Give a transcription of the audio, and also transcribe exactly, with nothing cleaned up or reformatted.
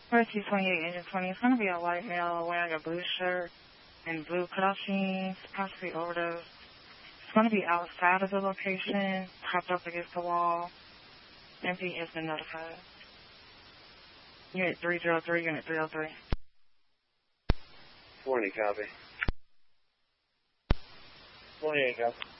Rescue twenty-eight, Engine twenty. It's going to be a white male wearing a blue shirt and blue cutoff jeans, possibly overdose. It's going to be outside of the location, propped up against the wall. M P has been notified. Unit three oh three, Unit three oh three. twenty, copy. twenty-eight, copy.